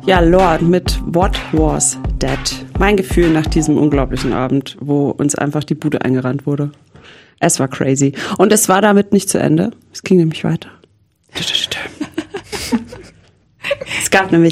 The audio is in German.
Ja, Lorde mit What Was That? Mein Gefühl nach diesem unglaublichen Abend, wo uns einfach die Bude eingerannt wurde. Es war crazy. Und es war damit nicht zu Ende. Es ging nämlich weiter. Es gab nämlich